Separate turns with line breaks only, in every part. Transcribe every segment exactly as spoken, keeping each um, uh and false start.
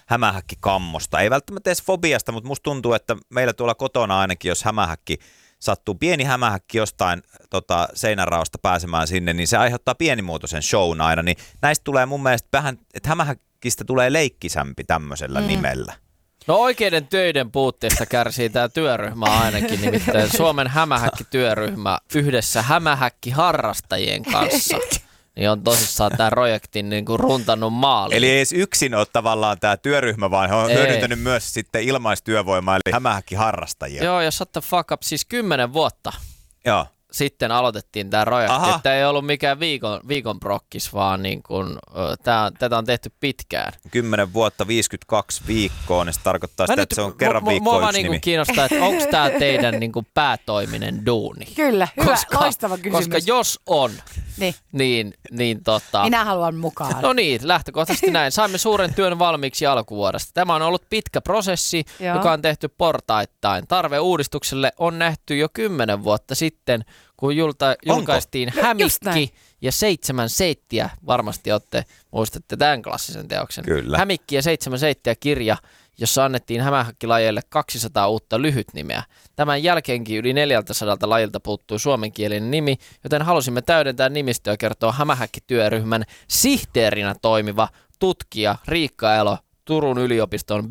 hämähäkkikammosta. Ei välttämättä edes fobiasta, mutta musta tuntuu, että meillä tuolla kotona ainakin, jos hämähäkki sattuu pieni hämähäkki jostain tota, seinänraosta pääsemään sinne, niin se aiheuttaa pienimuotoisen shown aina. Niin näistä tulee mun mielestä vähän, että hämähäkkistä tulee leikkisämpi tämmöisellä mm. nimellä.
No oikeiden töiden puutteesta kärsii tämä työryhmä ainakin, nimittäin Suomen hämähäkkityöryhmä yhdessä hämähäkkiharrastajien kanssa. Niin on tosissaan tämän projektin niin kuin runtannut maaliin.
Eli ei edes yksin ole tavallaan tämä työryhmä, vaan he on ei. hyödyntänyt myös sitten ilmaistyövoimaa, eli hämähäkkiharrastajia.
Joo, ja shut the fuck up, siis kymmenen vuotta
Joo.
sitten aloitettiin tämä projekti. Aha. Että ei ollut mikään viikon, viikon prokkis, vaan niin kuin, tää, tätä on tehty pitkään.
Kymmenen vuotta, viisikymmentäkaksi viikkoa, niin se tarkoittaa sitä, nyt, että se on kerran
m-
viikkoa
mua
yksi
niin
nimi.
Kiinnostaa, että onko tämä teidän niin kuin päätoiminen duuni?
Kyllä, hyvä,
koska,
loistava kysymys.
Koska jos on,
niin,
niin, niin tota...
Minä haluan mukaan.
No niin, lähtökohtaisesti näin. Saimme suuren työn valmiiksi alkuvuodesta. Tämä on ollut pitkä prosessi,
Joo.
joka on tehty portaittain. Tarve uudistukselle on nähty jo kymmenen vuotta sitten, kun julta, julkaistiin
No,
Hämikki ja seitsemän seittiä. Varmasti olette, muistatte tämän klassisen teoksen.
Kyllä.
Hämikki ja seitsemän seittiä kirja, jossa annettiin hämähäkkilajeille kaksisataa uutta lyhytnimeä. Tämän jälkeenkin yli neljäsataa lajilta puuttui suomenkielinen nimi, joten halusimme täydentää nimistöä ja kertoa hämähäkkityöryhmän sihteerinä toimiva tutkija Riikka Elo Turun yliopiston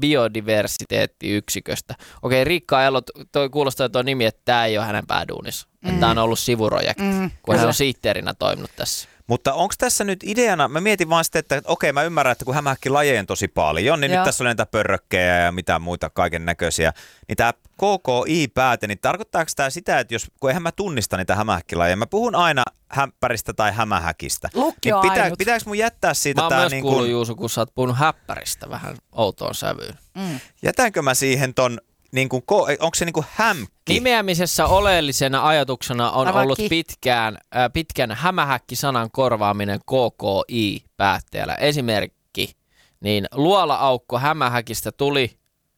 biodiversiteettiyksiköstä. Okei, Riikka Elo, toi kuulostaa tuo nimi, että tämä ei ole hänen pääduunissa. Mm. Tämä on ollut sivuprojekti, mm, kun hän on sihteerinä toiminut tässä.
Mutta onko tässä nyt ideana, mä mietin vaan sitten, että okei, mä ymmärrän, että kun hämähäkkilajeja on tosi paljon, niin Joo. nyt tässä on näitä pörrökkejä ja mitä muita kaiken näköisiä, niin tämä K K I-pääte, niin tarkoittaako tämä sitä, että jos, kun eihän mä tunnista niitä hämähäkkilajeja, mä puhun aina häppäristä tai hämähäkistä,
Lukki
niin
on
pitää,
ainut.
pitääkö mun jättää siitä
Mä oon
tämä
myös
niin
kuullut,
kuin,
Juuso, kun sä oot puhunut häppäristä vähän outoon sävyyn.
Mm.
jätänkö mä siihen ton, niin kuin, onko se niin kuin hämkki?
Nimeämisessä oleellisena ajatuksena on
Avaki.
ollut pitkään, äh, pitkän hämähäkki-sanan korvaaminen K K I-päätteellä. Esimerkki, niin luola-aukko hämähäkistä tuli...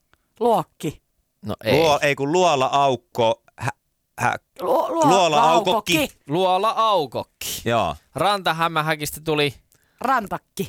Luokki.
No ei.
Luo, ei kun luola-aukko, hä, hä,
Luo, luo,
luola-aukokki.
Luola-aukokki.
Joo.
Rantahämähäkistä tuli...
Rantakki.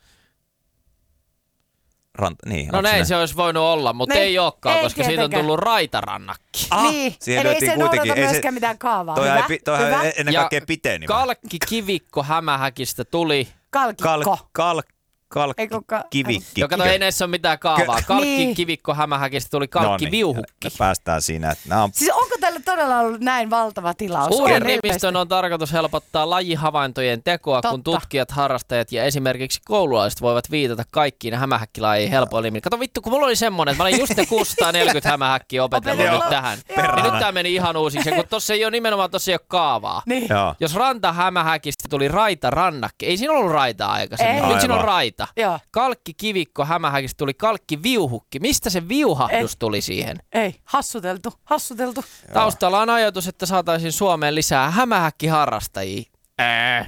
Rant, niin,
No näin
ne?
se olisi voinut olla, mutta
Ne-
ei olekaan,
ei
koska siitä on
tietenkään.
tullut raitarannakki.
Ah,
niin,
siihen
eli ei
lyötiin
se noudata
kuitenkin. Ei se-
myöskään mitään kaavaa.
Toi
Hyvä,
ei, toi
hyvä.
ennen
Ja
kaikkea piteni. vaan.
Kalkki kivikko hämähäkistä tuli...
Kalkikko.
Kal, kal, kalkki,
Ei kun ka-
kivikki.
Joka toi ei näissä ole mitään kaavaa. Kalkki
Niin.
kivikko hämähäkistä tuli kalkki
No niin,
viuhukki.
päästään siinä, että nämä on
Siis onko tällä todella ollut näin valtava tilaus?
Uuden
On
nimistön
ilmeisesti.
on tarkoitus helpottaa lajihavaintojen tekoa,
Totta.
kun tutkijat, harrastajat ja esimerkiksi koululaiset voivat viitata kaikkiin hämähäkkilajeihin helpoilla nimiin. Kato vittu, kun mulla oli semmonen, että mä olin just ne kuusisataaneljäkymmentä hämähäkkiä opetellut
Opetellut.
nyt tähän.
Joo.
Ja nyt tää meni ihan uusiksi, kun tossa ei ole nimenomaan, tossa ei ole kaavaa.
Niin.
Joo.
Jos rantahämähäkistä tuli raita rannakki, ei siinä ollut raitaa aikaisemmin,
Ei.
nyt siinä on
Aivan.
raita.
Joo.
Kalkki kivikko hämähäkistä tuli kalkki viuhukki. Mistä se viuhahdus
Ei.
tuli siihen?
Ei, hassuteltu, hassuteltu.
Taustalla on ajatus, että saataisiin Suomeen lisää hämähäkkiharrastajia. Ää.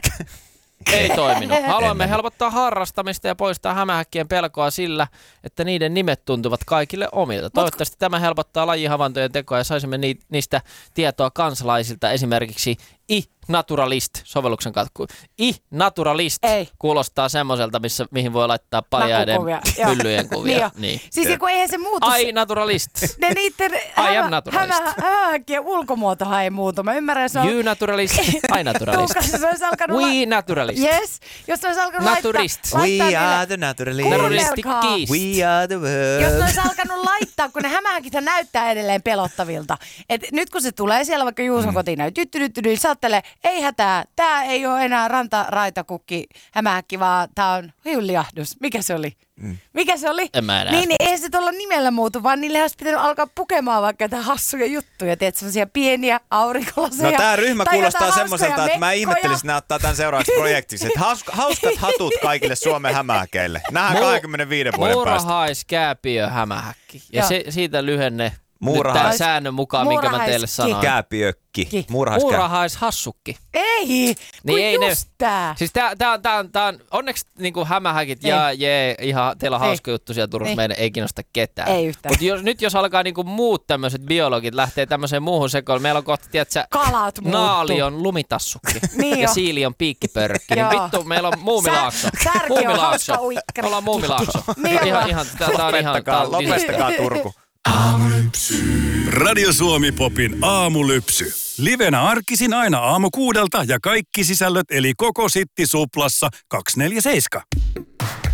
Ei toiminut. Haluamme helpottaa harrastamista ja poistaa hämähäkkien pelkoa sillä, että niiden nimet tuntuvat kaikille omilta. Toivottavasti tämä helpottaa lajihavaintojen tekoa ja saisimme ni- niistä tietoa kansalaisilta. Esimerkiksi iNaturalist-sovelluksen kautta. iNaturalist
Ei.
kuulostaa semmoiselta, missä, mihin voi laittaa paljaiden
Nakukuvia, joo.
myllyjen kuvia.
Niin jo.
Niin.
Siis ja kun eihän se muutu.
Ai Naturalist.
Ne niitten
I am naturalist.
hämähäkkien ulkomuotohan ei muutu. Mä ymmärrän, se on...
You Naturalist, I Naturalist.
Tuukka, se olisi alkanut...
We Naturalist.
Yes, jos se olisi alkanut
Naturist.
laittaa...
We
laittaa
are
niille-
the naturalists.
Naturalistic
Kuunnelkaa.
geese.
We are the
Jos
world.
ne olisi alkanut laittaa, kun ne hämähäkithän näyttää edelleen pelottavilta. Et nyt kun se tulee siellä vaikka Juuson kotiin näin, tytty, tytty, niin sä ajattelee, ei hätää, tää ei ole enää rantaraitakukki hämähäkki, vaan tää on hiuliahdus. Mikä se oli? Mm. Mikä se oli?
En mä enää.
Niin, niin ei se tuolla nimellä muutu, vaan niille olisi pitänyt alkaa pukemaan vaikka jotain hassuja juttuja. Teet semmosia pieniä aurinkolaseja.
No tää ryhmä
tai
kuulostaa
jotain
semmoiselta,
hauskoja
että mä
mekkoja.
ihmettelisin, että ne ottaa tämän seuraavaksi projektiksi. Että haus- hauskat hatut kaikille Suomen hämähäkeille. Nähdään
Mu-
kaksikymmentäviiden vuoden päästä.
Muurahaiskääpiö hämähäkki. Ja
Joo.
se, siitä lyhenne
Muurahais...
Tämä säännön mukaan, minkä mä teille sanoin.
Kääpiökki.
Muurahaiskää. Muurahaishassukki.
Ei,
niin
kun
ei
just
ne,
tää.
Siis tää, tää, tää, tää on onneksi niinku hämähäkit ja jee, ihan teillä on hauska juttu siellä Turussa, ei. Meidän ei kiinnosta ketään.
Ei yhtään.
Mutta jos, nyt jos alkaa niinku muut tämmöiset biologit lähtee tämmöiseen muuhun sekoon, meillä on kohta, tiedätkö,
kalat muuttu.
Naali on lumitassukki
niin
ja
jo.
siili on piikkipörkki. Niin vittu, meillä on Muumilaakso.
Särki on hauska uikkari.
Me ollaan Muumilaakso.
niin
ihan, ihan, tää on ihan, tää on
lopettakaa Turku.
Radio Suomi Popin aamulypsy. Livenä arkisin aina aamu kuudelta ja kaikki sisällöt eli koko Sitti Suplassa kaksikymmentäneljä seitsemän.